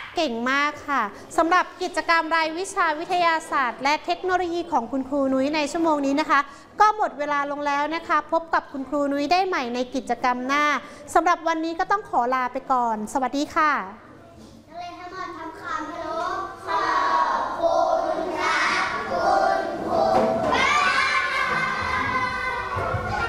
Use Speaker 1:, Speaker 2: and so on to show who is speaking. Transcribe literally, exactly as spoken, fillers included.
Speaker 1: เก่งมากค่ะสำหรับกิจกรรมรายวิชาวิทยาศาสตร์ และเทคโนโลยีของคุณครูนุ้ยในชั่วโมงนี้นะคะก็หมดเวลาลงแล้วนะคะพบกับคุณครูนุ้ยได้ใหม่ในกิจกรรมหน้าสำหรับวันนี้ก็ต้องขอลาไปก่อนสวัสดีค่ะ